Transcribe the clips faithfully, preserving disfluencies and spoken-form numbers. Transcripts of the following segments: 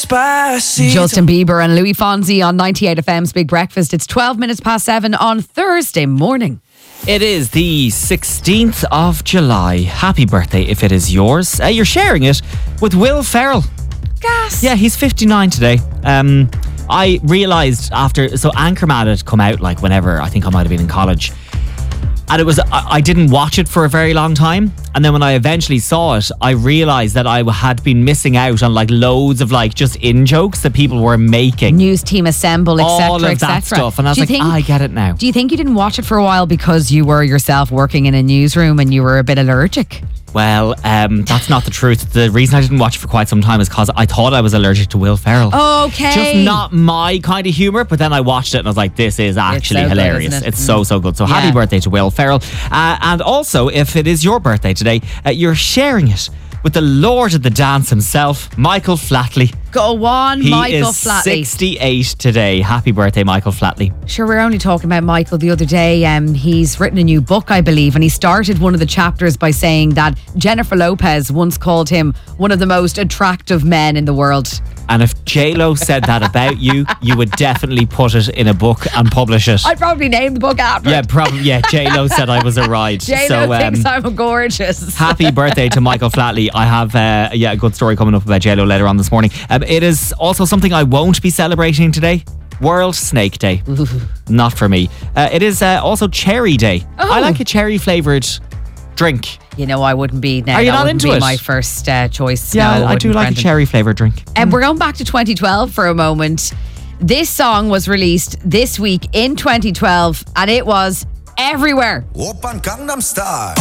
Despacito. Justin Bieber and Louis Fonsi on ninety-eight F M's Big Breakfast. It's twelve minutes past seven on Thursday morning. It is the sixteenth of July. Happy birthday if it is yours. Uh, you're sharing it with Will Ferrell. Gas. Yeah, he's fifty-nine today. Um, I realised after, so Anchorman had come out like whenever, I think I might have been in college. And it was, I, I didn't watch it for a very long time. And then when I eventually saw it, I realised that I had been missing out on like loads of like just in jokes that people were making. News team assemble, et cetera, All of et cetera. that stuff. And I was Do you like, think- ah, I get it now. Do you think you didn't watch it for a while because you were yourself working in a newsroom and you were a bit allergic? Well, um, that's not the truth. The reason I didn't watch it for quite some time is because I thought I was allergic to Will Ferrell. Okay. Just not my kind of humour, but then I watched it and I was like, this is actually so good, hilarious. isn't it? It's so, so good. So Yeah. happy birthday to Will Ferrell. Uh, and also, if it is your birthday today, uh, you're sharing it with the Lord of the Dance himself, Michael Flatley. Go on, He Michael is Flatley. sixty-eight today. Happy birthday, Michael Flatley. Sure, we were only talking about Michael the other day. Um, he's written a new book, I believe, and he started one of the chapters by saying that Jennifer Lopez once called him one of the most attractive men in the world. And if J-Lo said that about you, you would definitely put it in a book and publish it. I'd probably name the book after Yeah, it. probably. Yeah, J-Lo said I was a ride. J-Lo so, um, thinks I'm gorgeous. happy birthday to Michael Flatley. I have uh, yeah, a good story coming up about J-Lo later on this morning. Um, it is also something I won't be celebrating today. World Snake Day. Ooh. Not for me. Uh, it is uh, also Cherry Day. Oh. I like a cherry flavoured drink. You know, I wouldn't be now. Are you that not wouldn't into be it? my first uh, choice. Yeah, No, I, I wouldn't, do like Brendan. a cherry flavoured drink. And we're going back to twenty twelve for a moment. This song was released this week in twenty twelve, and it was everywhere. Open Gangnam Style.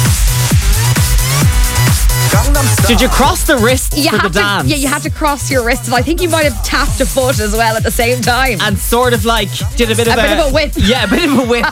Gangnam Style. Did you cross the wrists You for the had to, dance? yeah, you had to cross your wrists, and I think you might have tapped a foot as well at the same time. And sort of like did a bit of A a, bit of a whip. Yeah, a bit of a whip.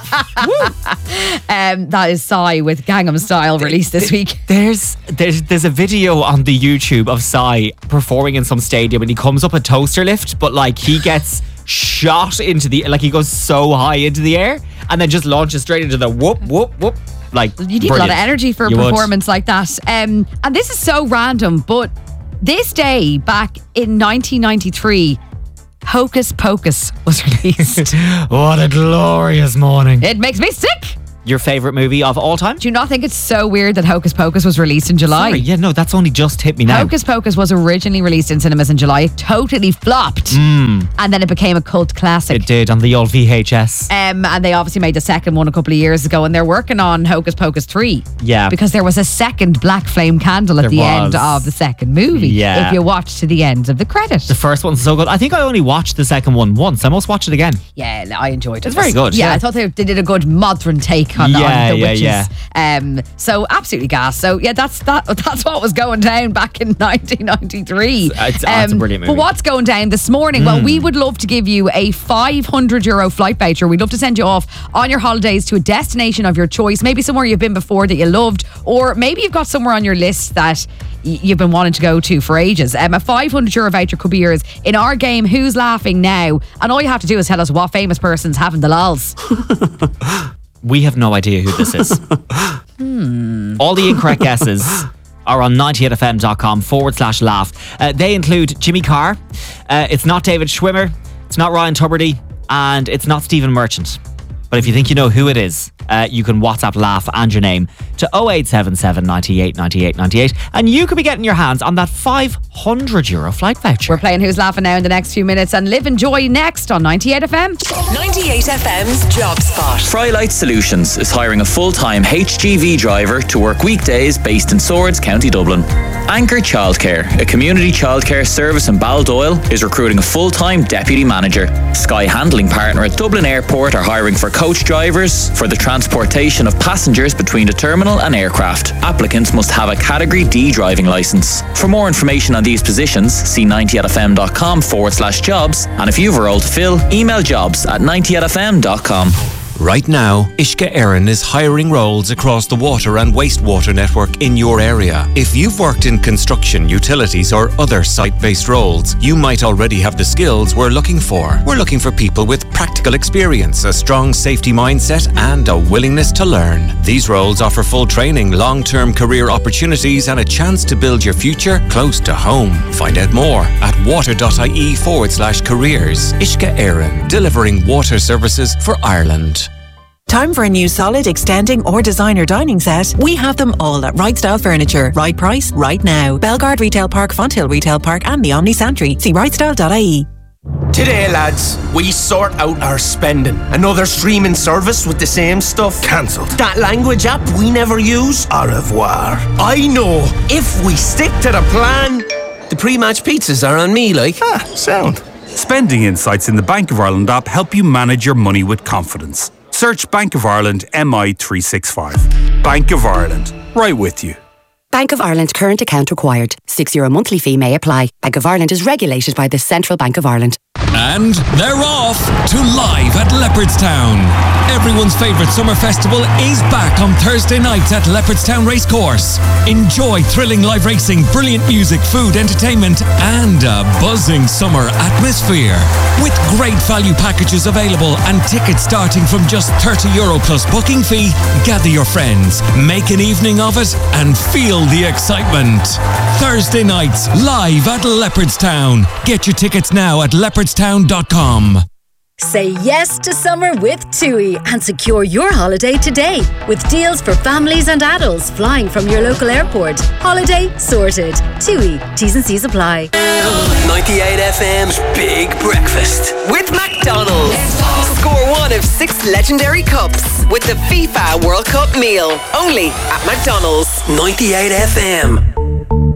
Um, that is Psy with Gangnam Style released this week. There's there's there's a video on the YouTube of Psy performing in some stadium and he comes up a toaster lift, but like he gets shot into the like he goes so high into the air and then just launches straight into the whoop whoop whoop. Like You need a lot of energy for a You would. performance like that. Um, and this is so random, but this day back in nineteen ninety-three, Hocus Pocus was released. What a glorious morning. It makes me sick. Your favourite movie of all time? Do you not think it's so weird that Hocus Pocus was released in July? Sorry, yeah, no, that's only just hit me now. Hocus Pocus was originally released in cinemas in July. It totally flopped. And then it became a cult classic. It did on the old V H S. Um, and they obviously made the second one a couple of years ago, and they're working on Hocus Pocus three. Yeah. Because there was a second black flame candle at There the was. end of the second movie. Yeah. If you watch to the end of the credit. The first one's so good. I think I only watched the second one once. I must watch it again. Yeah, I enjoyed it. It's very good, Yeah, yeah. I thought they, they did a good modern take on, Yeah, on the yeah, witches. yeah. Um, so absolutely gas. So yeah, that's that. That's what was going down back in nineteen ninety-three. It's- it's- oh, it's a brilliant But movie. what's going down this morning? Well, we would love to give you a five hundred euro flight voucher. We'd love to send you off on your holidays to a destination of your choice. Maybe somewhere you've been before that you loved, or maybe you've got somewhere on your list that y- you've been wanting to go to for ages. Um, a five hundred euro voucher could be yours in our game, Who's Laughing Now? And all you have to do is tell us what famous person's having the lols. We have no idea who this is. Hmm. All the incorrect guesses are on ninety-eight fm.com forward slash laugh. Uh, they include Jimmy Carr. Uh, it's not David Schwimmer. It's not Ryan Tuberty. And it's not Stephen Merchant. But if you think you know who it is, uh, you can WhatsApp laugh and your name to oh eight seven seven, ninety-eight, ninety-eight, ninety-eight. And you could be getting your hands on that five hundred euro flight voucher. We're playing Who's Laughing Now in the next few minutes, and Live and Joy next on ninety-eight F M. ninety-eight F M's Job Spot. Frylight Solutions is hiring a full-time H G V driver to work weekdays based in Swords, County Dublin. Anchor Childcare, a community childcare service in Baldoyle, is recruiting a full-time deputy manager. Sky Handling Partner at Dublin Airport are hiring for coach drivers for the transportation of passengers between the terminal and aircraft. Applicants must have a Category D driving licence. For more information on these positions, see ninety-eight F M dot com forward slash jobs. And if you've a role to fill, email jobs at ninety-eight F M dot com. Right now, Ishka Éireann is hiring roles across the water and wastewater network in your area. If you've worked in construction, utilities or other site-based roles, you might already have the skills we're looking for. We're looking for people with practical experience, a strong safety mindset and a willingness to learn. These roles offer full training, long-term career opportunities and a chance to build your future close to home. Find out more at water.ie forward slash careers. Ishka Éireann, delivering water services for Ireland. Time for a new solid, extending or designer dining set? We have them all at Right Style Furniture. Right price, right now. Belgard Retail Park, Fonthill Retail Park and the Omni Santry. See right style dot I E. Today, lads, we sort out our spending. Another streaming service with the same stuff? Cancelled. That language app we never use? Au revoir. I know. If we stick to the plan, the pre-match pizzas are on me, like. Ah, sound. Spending insights in the Bank of Ireland app help you manage your money with confidence. Search Bank of Ireland M I three sixty-five. Bank of Ireland, right with you. Bank of Ireland current account required. six euro monthly fee may apply. Bank of Ireland is regulated by the Central Bank of Ireland. And they're off to Live at Leopardstown. Everyone's favourite summer festival is back on Thursday nights at Leopardstown Racecourse. Enjoy thrilling live racing, brilliant music, food, entertainment and a buzzing summer atmosphere. With great value packages available and tickets starting from just thirty euro plus booking fee, gather your friends, make an evening of it and feel the excitement. Thursday nights, live at Leopardstown. Get your tickets now at leopardstown dot com. Say yes to summer with TUI and secure your holiday today with deals for families and adults flying from your local airport. Holiday sorted. TUI. T's and C's apply. ninety-eight F M's Big Breakfast with McDonald's. Score one of six legendary cups with the FIFA World Cup meal. Only at McDonald's. ninety-eight F M.